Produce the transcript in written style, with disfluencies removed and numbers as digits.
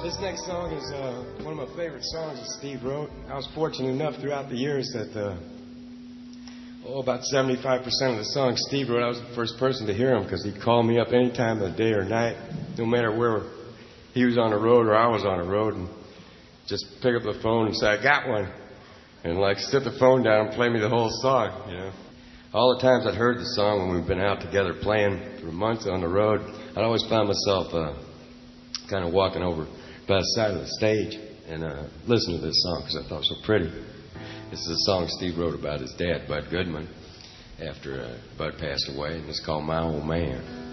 This next song is one of my favorite songs that Steve wrote. I was fortunate enough throughout the years that about 75% of the songs Steve wrote, I was the first person to hear him because he'd call me up any time of the day or night, no matter where he was on the road or I was on the road, and just pick up the phone and say, I got one. And like sit the phone down and play me the whole song, you know. All the times I'd heard the song when we've been out together playing for months on the road, I'd always found myself kind of walking over by the side of the stage and listening to this song because I thought it was so pretty. This is a song Steve wrote about his dad, Bud Goodman, after Bud passed away, and it's called My Old Man.